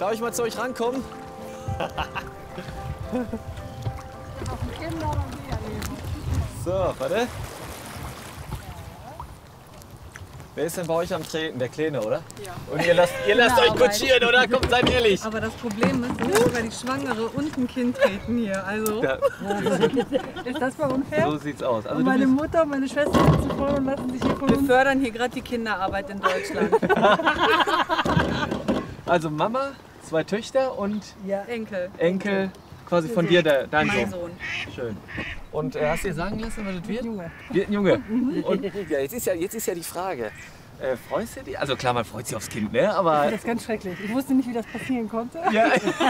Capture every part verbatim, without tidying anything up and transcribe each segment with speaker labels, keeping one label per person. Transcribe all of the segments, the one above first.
Speaker 1: Darf ich mal zu euch rankommen? So, warte. Wer ist denn bei euch am Treten? Der Kleine, oder? Ja. Und ihr lasst, ihr lasst euch kutschieren, oder? Kommt, seid ehrlich.
Speaker 2: Aber das Problem ist, dass sogar die Schwangere und ein Kind treten hier. Also
Speaker 1: Ja.
Speaker 2: ist das mal unfair?
Speaker 1: So sieht's aus. Also
Speaker 2: Und
Speaker 1: du
Speaker 2: meine
Speaker 1: bist,
Speaker 2: Mutter und meine Schwester sitzen vorne und lassen sich hier von
Speaker 3: Wir
Speaker 2: uns...
Speaker 3: fördern hier gerade die Kinderarbeit in Deutschland.
Speaker 1: also Mama, zwei Töchter und
Speaker 2: Ja.
Speaker 3: Enkel.
Speaker 1: Enkel, quasi von dir, der, dein
Speaker 3: Mein
Speaker 1: Sohn.
Speaker 3: Sohn.
Speaker 1: Schön. Und äh, hast du dir sagen lassen, was das wird?
Speaker 2: Junge.
Speaker 1: Wird ein Junge. Und ja, jetzt ist ja, jetzt ist ja die Frage, äh, freust du dich? Also klar, man freut sich aufs Kind, ne? Aber
Speaker 2: Das ist ganz schrecklich. Ich wusste nicht, wie das passieren konnte.
Speaker 1: ja.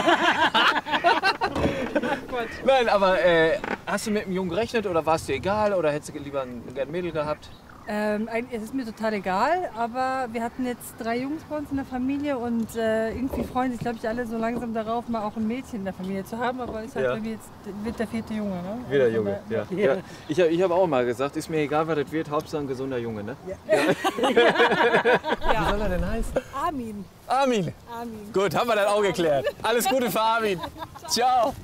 Speaker 1: Nein, aber äh, hast du mit dem Jungen gerechnet oder war es dir egal oder hättest du lieber ein, ein Mädel gehabt?
Speaker 2: Ähm, eigentlich- es ist mir total egal, aber wir hatten jetzt drei Jungs bei uns in der Familie und äh, irgendwie freuen sich, glaube ich, alle so langsam darauf, mal auch ein Mädchen in der Familie zu haben. Aber ist halt
Speaker 1: Ja.
Speaker 2: irgendwie jetzt wird der vierte Junge, ne?
Speaker 1: Wieder
Speaker 2: Also,
Speaker 1: Junge, ja.
Speaker 2: ja.
Speaker 1: ja. Ich habe ich hab auch mal gesagt, ist mir egal, was das wird, Hauptsache ein gesunder Junge, ne?
Speaker 2: Ja.
Speaker 1: Wie soll er denn heißen?
Speaker 2: Armin.
Speaker 1: Armin.
Speaker 2: Armin.
Speaker 1: Gut, haben wir das auch geklärt. Alles Gute für Armin. Ciao.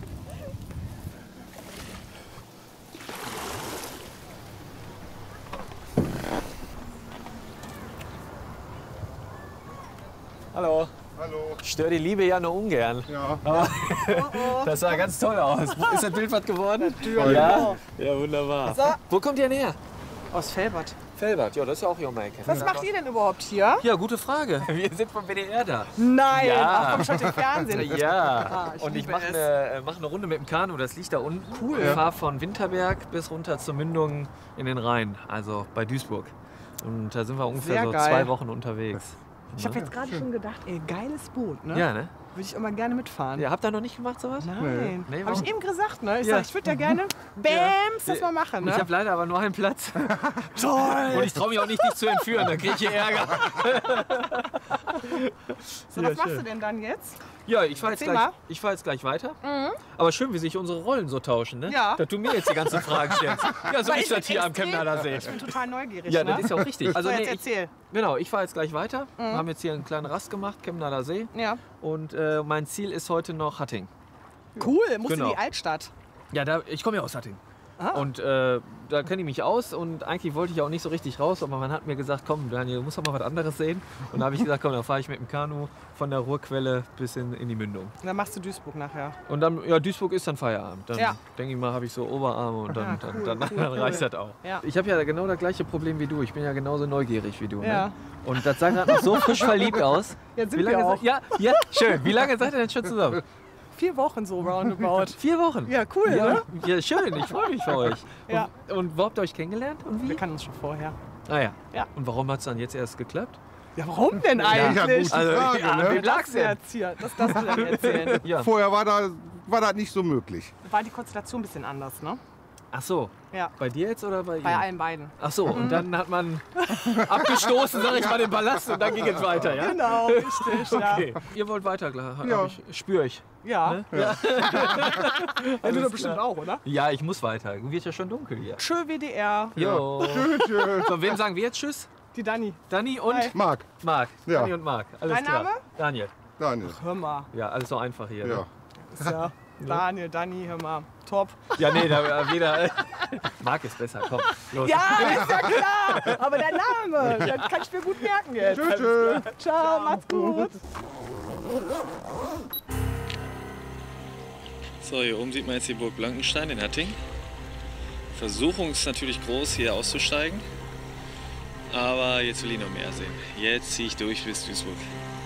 Speaker 1: Hallo.
Speaker 4: Hallo.
Speaker 1: Ich störe die Liebe ja nur ungern.
Speaker 4: Ja.
Speaker 1: Aber das sah ganz toll aus. Ist das Bild was geworden?
Speaker 4: Natürlich.
Speaker 1: Ja? Ja, wunderbar.
Speaker 5: So.
Speaker 1: Wo kommt ihr denn her?
Speaker 5: Aus Felbert.
Speaker 1: Felbert, ja, das ist ja auch hier um die Ecke.
Speaker 5: Was macht ihr denn überhaupt hier?
Speaker 1: Ja, gute Frage. Wir sind vom B D R da.
Speaker 5: Nein,
Speaker 1: Ja.
Speaker 5: ach komm, schaut im Fernsehen.
Speaker 1: Ja,
Speaker 5: Ah, ich
Speaker 1: und ich
Speaker 5: liebe
Speaker 1: mache
Speaker 5: es.
Speaker 1: eine, äh, mach eine Runde mit dem Kanu, das liegt da unten. Cool. Ich fahre von Winterberg bis runter zur Mündung in den Rhein, also bei Duisburg. Und da sind wir ungefähr
Speaker 5: Sehr
Speaker 1: so
Speaker 5: geil.
Speaker 1: zwei Wochen unterwegs.
Speaker 5: Ich habe jetzt gerade schon gedacht, ey, geiles Boot, ne?
Speaker 1: Ja, ne?
Speaker 5: Würde ich immer gerne mitfahren.
Speaker 1: Ja, habt ihr noch nicht gemacht sowas?
Speaker 5: Nein.
Speaker 1: Nee,
Speaker 5: habe
Speaker 1: warum?
Speaker 5: ich eben gesagt, ne? Ich
Speaker 1: Ja.
Speaker 5: sag, ich würde ja gerne Bams das mal machen, ne?
Speaker 1: Ich habe leider aber nur einen Platz.
Speaker 5: Toll!
Speaker 1: Und ich traue mich auch nicht, dich zu entführen, dann kriege ich hier Ärger.
Speaker 5: So, was machst du denn dann jetzt?
Speaker 1: Ja, ich fahre jetzt,
Speaker 5: Erzähl
Speaker 1: gleich-
Speaker 5: mal.
Speaker 1: ich fahr jetzt gleich weiter. Aber schön, wie sich unsere Rollen so tauschen, ne?
Speaker 5: Ja.
Speaker 1: Dass du mir jetzt die ganzen Fragen stellst. Ja, so
Speaker 5: Weil
Speaker 1: ist
Speaker 5: ich
Speaker 1: das hier am
Speaker 5: bin
Speaker 1: Chemnader
Speaker 5: extrem-
Speaker 1: See.
Speaker 5: Ich bin total neugierig,
Speaker 1: Ja,
Speaker 5: ne?
Speaker 1: das ist ja auch richtig. Also,
Speaker 5: so,
Speaker 1: nee,
Speaker 5: jetzt
Speaker 1: ich,
Speaker 5: erzähl.
Speaker 1: genau, ich fahre jetzt gleich weiter. Wir haben jetzt hier einen kleinen Rast gemacht, Chemnader See.
Speaker 5: Ja.
Speaker 1: Und äh, mein Ziel ist heute noch Hatting.
Speaker 5: Cool, musst
Speaker 1: Genau.
Speaker 5: in die Altstadt.
Speaker 1: Ja, da, ich komme ja aus Hatting.
Speaker 5: Ah.
Speaker 1: Und äh, da kenne ich mich aus und eigentlich wollte ich auch nicht so richtig raus, aber man hat mir gesagt, komm Daniel, du musst doch mal was anderes sehen. Und da habe ich gesagt, komm, dann fahre ich mit dem Kanu von der Ruhrquelle bis in, in die Mündung.
Speaker 5: Und dann machst du Duisburg nachher.
Speaker 1: Und dann, ja, Duisburg ist dann Feierabend. Dann
Speaker 5: Ja.
Speaker 1: denke ich mal, habe ich so Oberarme und dann,
Speaker 5: Ja,
Speaker 1: dann,
Speaker 5: cool,
Speaker 1: dann,
Speaker 5: cool,
Speaker 1: dann
Speaker 5: cool.
Speaker 1: reicht das auch.
Speaker 5: Ja.
Speaker 1: Ich habe ja genau das gleiche Problem wie du. Ich bin ja genauso neugierig wie du.
Speaker 5: Ja.
Speaker 1: Ne? Und das sah gerade noch so frisch verliebt aus.
Speaker 5: Ja, sind
Speaker 1: Wie lange
Speaker 5: wir
Speaker 1: se-
Speaker 5: auch.
Speaker 1: Ja, ja, schön. Wie lange seid ihr denn schon zusammen?
Speaker 5: Vier Wochen so roundabout.
Speaker 1: Vier Wochen.
Speaker 5: Ja, cool,
Speaker 1: Ja,
Speaker 5: ne?
Speaker 1: ja schön. Ich freue mich für euch.
Speaker 5: Ja.
Speaker 1: Und, und wo habt ihr euch kennengelernt und wie?
Speaker 5: Wir kannten uns schon vorher.
Speaker 1: Ah ja.
Speaker 5: Ja.
Speaker 1: Und warum hat es dann jetzt erst geklappt?
Speaker 5: Ja, warum denn
Speaker 4: Ja,
Speaker 5: eigentlich?
Speaker 4: gute Frage,
Speaker 1: ja,
Speaker 4: ne?
Speaker 1: wem lag's
Speaker 5: Das
Speaker 1: denn?
Speaker 5: jetzt hier, das darfst du dann erzählen.
Speaker 1: Ja.
Speaker 4: Vorher war, da, war das nicht so möglich.
Speaker 5: War die Konstellation ein bisschen anders, ne?
Speaker 1: Ach so.
Speaker 5: Ja.
Speaker 1: Bei dir jetzt oder bei
Speaker 5: Bei
Speaker 1: ihm?
Speaker 5: allen beiden.
Speaker 1: Ach so. Und dann hat man abgestoßen, sag ich mal, den Ballast und dann ging es weiter, ja?
Speaker 5: Genau, richtig.
Speaker 1: Okay. Ihr wollt weiter, klar.
Speaker 4: Ja.
Speaker 1: hab Ich, spür ich.
Speaker 5: Ja.
Speaker 1: Ne?
Speaker 5: Ja. ja. Du doch bestimmt
Speaker 1: klar.
Speaker 5: auch, oder?
Speaker 1: Ja, ich muss weiter. Wird ja schon dunkel hier.
Speaker 5: Tschö W D R.
Speaker 1: Jo.
Speaker 4: Tschüss, tschüss.
Speaker 1: So, wem sagen wir jetzt Tschüss?
Speaker 5: Die Dani.
Speaker 1: Dani und
Speaker 5: Hi.
Speaker 4: Marc,
Speaker 1: Marc.
Speaker 4: Ja.
Speaker 1: Dani und Marc. Alles
Speaker 5: Dein
Speaker 1: klar.
Speaker 5: Name?
Speaker 1: Daniel.
Speaker 4: Daniel.
Speaker 5: Hör mal.
Speaker 1: Ja, alles so einfach hier.
Speaker 4: Ja.
Speaker 1: Ne?
Speaker 5: Ist ja Daniel, Dani, hör mal. Top.
Speaker 1: Ja, nee, da äh, wieder. Marc ist besser. Komm, los.
Speaker 5: Ja, ist ja klar. Aber der Name, das kann ich mir gut merken jetzt.
Speaker 4: Tschüss, tschüss.
Speaker 5: Ciao, macht's gut.
Speaker 6: So, hier oben sieht man jetzt die Burg Blankenstein in Hatting. Versuchung ist natürlich groß, hier auszusteigen. Aber jetzt will ich noch mehr sehen. Jetzt ziehe ich durch bis Duisburg.